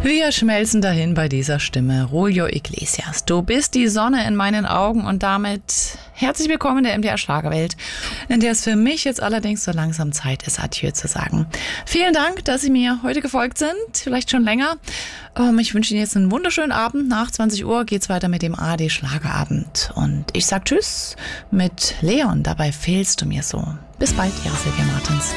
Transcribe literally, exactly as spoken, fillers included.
Wir schmelzen dahin bei dieser Stimme. Julio Iglesias, du bist die Sonne in meinen Augen und damit herzlich willkommen in der M D R Schlagerwelt, in der es für mich jetzt allerdings so langsam Zeit ist, Adieu zu sagen. Vielen Dank, dass Sie mir heute gefolgt sind, vielleicht schon länger. Ich wünsche Ihnen jetzt einen wunderschönen Abend. Nach zwanzig Uhr geht's weiter mit dem A R D Schlagerabend und ich sag Tschüss mit Leon, dabei fehlst du mir so. Bis bald, Ihre Silvia Martens.